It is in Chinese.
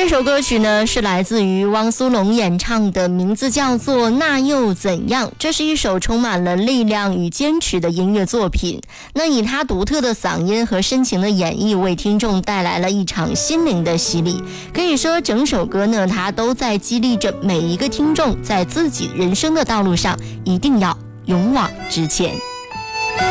这首歌曲呢是来自于汪苏泷演唱的，名字叫做《那又怎样》。这是一首充满了力量与坚持的音乐作品。那以他独特的嗓音和深情的演绎，为听众带来了一场心灵的洗礼。可以说，整首歌呢，它都在激励着每一个听众，在自己人生的道路上一定要勇往直前。